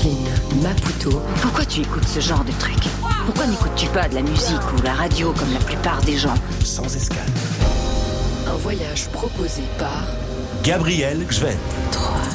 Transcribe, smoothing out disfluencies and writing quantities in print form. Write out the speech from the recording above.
Jacqueline Maputo. Pourquoi tu écoutes ce genre de truc? Pourquoi n'écoutes-tu pas de la musique ou la radio comme la plupart des gens? Sans escale. Un voyage proposé par Gabriel Gvent. 3.